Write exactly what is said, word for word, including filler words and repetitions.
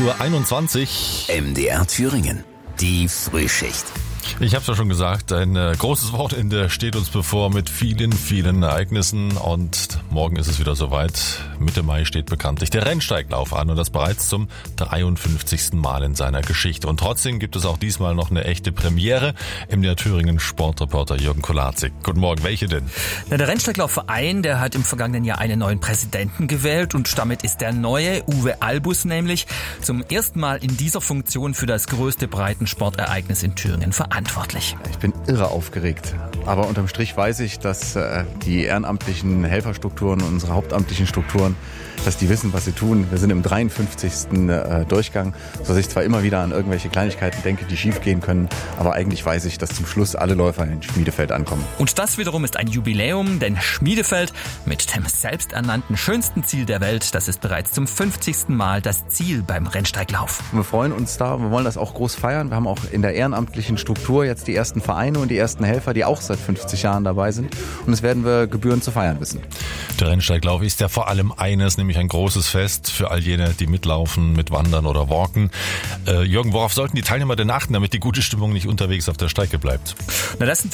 Uhr einundzwanzig. M D R Thüringen, die Frühschicht. Ich habe es ja schon gesagt, ein äh, großes Wochenende steht uns bevor mit vielen, vielen Ereignissen und morgen ist es wieder soweit. Mitte Mai steht bekanntlich der Rennsteiglauf an und das bereits zum dreiundfünfzigsten Mal in seiner Geschichte. Und trotzdem gibt es auch diesmal noch eine echte Premiere. M D R Thüringen Sportreporter Jürgen Kolazik. Guten Morgen, welche denn? Na, der Rennsteiglaufverein, der hat im vergangenen Jahr einen neuen Präsidenten gewählt und damit ist der neue, Uwe Albus nämlich, zum ersten Mal in dieser Funktion für das größte Breitensportereignis in Thüringen verantwortlich. Ich bin irre aufgeregt, aber unterm Strich weiß ich, dass äh, die ehrenamtlichen Helferstrukturen und unsere hauptamtlichen Strukturen, dass die wissen, was sie tun. Wir sind im dreiundfünfzigsten Äh, Durchgang, sodass ich zwar immer wieder an irgendwelche Kleinigkeiten denke, die schief gehen können, aber eigentlich weiß ich, dass zum Schluss alle Läufer in Schmiedefeld ankommen. Und das wiederum ist ein Jubiläum, denn Schmiedefeld mit dem selbsternannten schönsten Ziel der Welt, das ist bereits zum fünfzigsten Mal das Ziel beim Rennsteiglauf. Wir freuen uns da, wir wollen das auch groß feiern. Wir haben auch in der ehrenamtlichen Struktur jetzt die ersten Vereine und die ersten Helfer, die auch seit fünfzig Jahren dabei sind. Und das werden wir gebührend zu feiern wissen. Der Rennsteiglauf ist ja vor allem eines, nämlich ein großes Fest für all jene, die mitlaufen, mitwandern oder walken. Äh, Jürgen, worauf sollten die Teilnehmer denn achten, damit die gute Stimmung nicht unterwegs auf der Strecke bleibt? Na, das sind